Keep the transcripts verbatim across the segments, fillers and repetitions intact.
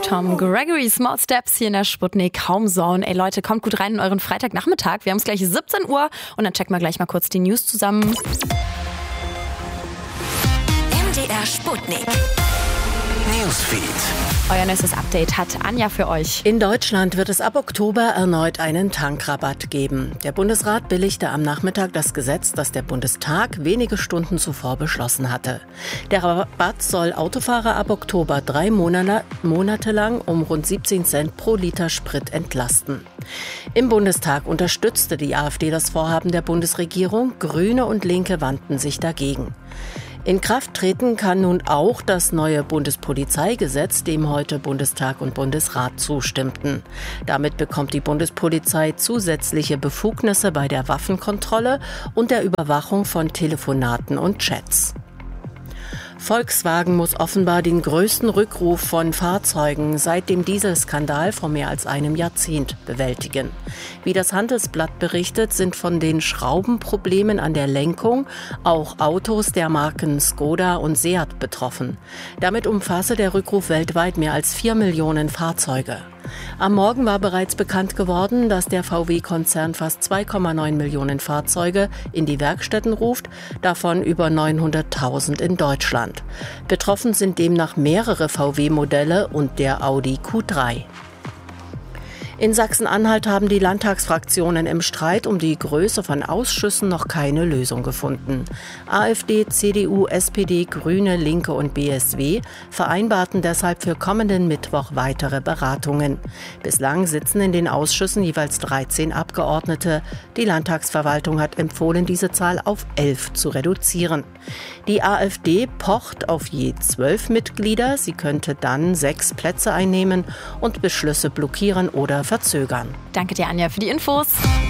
Tom Gregory, Small Steps hier in der Sputnik Homezone. Ey Leute, kommt gut rein in euren Freitagnachmittag. Wir haben es gleich siebzehn Uhr und dann checken wir gleich mal kurz die News zusammen. M D R Sputnik Newsfeed. Euer nächstes Update hat Anja für euch. In Deutschland wird es ab Oktober erneut einen Tankrabatt geben. Der Bundesrat billigte am Nachmittag das Gesetz, das der Bundestag wenige Stunden zuvor beschlossen hatte. Der Rabatt soll Autofahrer ab Oktober drei Monate, Monate lang um rund siebzehn Cent pro Liter Sprit entlasten. Im Bundestag unterstützte die AfD das Vorhaben der Bundesregierung. Grüne und Linke wandten sich dagegen. In Kraft treten kann nun auch das neue Bundespolizeigesetz, dem heute Bundestag und Bundesrat zustimmten. Damit bekommt die Bundespolizei zusätzliche Befugnisse bei der Waffenkontrolle und der Überwachung von Telefonaten und Chats. Volkswagen muss offenbar den größten Rückruf von Fahrzeugen seit dem Dieselskandal vor mehr als einem Jahrzehnt bewältigen. Wie das Handelsblatt berichtet, sind von den Schraubenproblemen an der Lenkung auch Autos der Marken Skoda und Seat betroffen. Damit umfasse der Rückruf weltweit mehr als vier Millionen Fahrzeuge. Am Morgen war bereits bekannt geworden, dass der V W-Konzern fast zwei Komma neun Millionen Fahrzeuge in die Werkstätten ruft, davon über neunhunderttausend in Deutschland. Betroffen sind demnach mehrere V W-Modelle und der Audi Q drei. In Sachsen-Anhalt haben die Landtagsfraktionen im Streit um die Größe von Ausschüssen noch keine Lösung gefunden. AfD, C D U, S P D, Grüne, Linke und B S W vereinbarten deshalb für kommenden Mittwoch weitere Beratungen. Bislang sitzen in den Ausschüssen jeweils dreizehn Abgeordnete. Die Landtagsverwaltung hat empfohlen, diese Zahl auf elf zu reduzieren. Die AfD pocht auf je zwölf Mitglieder. Sie könnte dann sechs Plätze einnehmen und Beschlüsse blockieren oder verzögern. Danke dir, Anja, für die Infos.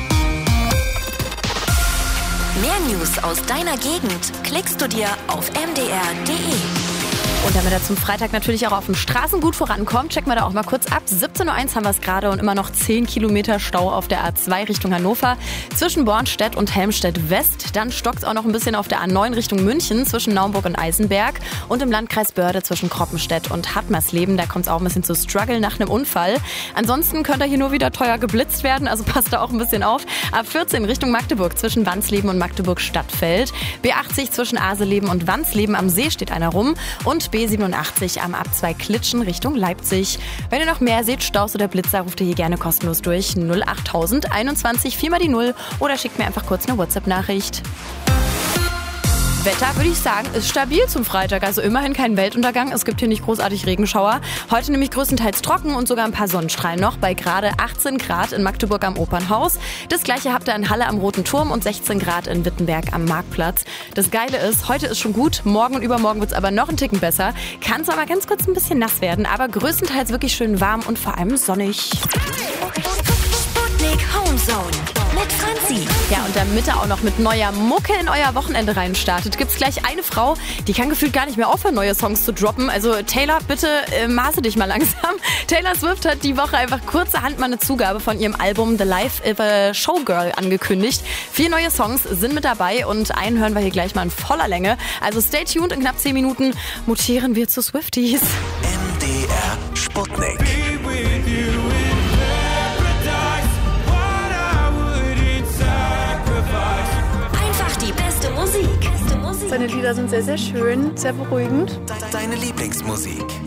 Mehr News aus deiner Gegend klickst du dir auf m d r punkt d e. Und damit er zum Freitag natürlich auch auf dem Straßengut vorankommt, checken wir da auch mal kurz ab. siebzehn Uhr eins haben wir es gerade und immer noch zehn Kilometer Stau auf der A zwei Richtung Hannover zwischen Bornstedt und Helmstedt West. Dann stockt es auch noch ein bisschen auf der A neun Richtung München zwischen Naumburg und Eisenberg und im Landkreis Börde zwischen Kroppenstedt und Hattmersleben. Da kommt es auch ein bisschen zu Struggle nach einem Unfall. Ansonsten könnte hier nur wieder teuer geblitzt werden, also passt da auch ein bisschen auf. A vierzehn Richtung Magdeburg zwischen Wansleben und Magdeburg Stadtfeld. B achtzig zwischen Aseleben und Wansleben am See steht einer rum und B siebenundachtzig am A zwei Klitschen Richtung Leipzig. Wenn ihr noch mehr seht, Staus oder Blitzer, ruft ihr hier gerne kostenlos durch null achttausend einundzwanzig vier mal die null oder schickt mir einfach kurz eine WhatsApp-Nachricht. Wetter, würde ich sagen, ist stabil zum Freitag. Also immerhin kein Weltuntergang. Es gibt hier nicht großartig Regenschauer. Heute nämlich größtenteils trocken und sogar ein paar Sonnenstrahlen noch bei gerade achtzehn Grad in Magdeburg am Opernhaus. Das gleiche habt ihr in Halle am Roten Turm und sechzehn Grad in Wittenberg am Marktplatz. Das Geile ist, heute ist schon gut. Morgen und übermorgen wird es aber noch einen Ticken besser. Kann zwar mal ganz kurz ein bisschen nass werden, aber größtenteils wirklich schön warm und vor allem sonnig. Sputnik Homezone mit Franzi. Ja, und damit ihr auch noch mit neuer Mucke in euer Wochenende reinstartet, gibt's gleich eine Frau, die kann gefühlt gar nicht mehr aufhören, neue Songs zu droppen. Also Taylor, bitte äh, maße dich mal langsam. Taylor Swift hat die Woche einfach kurzerhand mal eine Zugabe von ihrem Album The Life of a Showgirl angekündigt. Vier neue Songs sind mit dabei und einen hören wir hier gleich mal in voller Länge. Also stay tuned, in knapp zehn Minuten mutieren wir zu Swifties. M D R Sputnik. Seine Lieder sind sehr, sehr schön, sehr beruhigend. Deine Lieblingsmusik.